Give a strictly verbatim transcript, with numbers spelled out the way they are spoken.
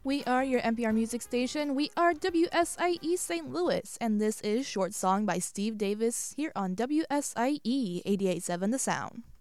We are your N P R music station. We are W S I E Saint Louis, and this is Short Song by Steve Davis here on W S I E eighty-eight point seven The Sound.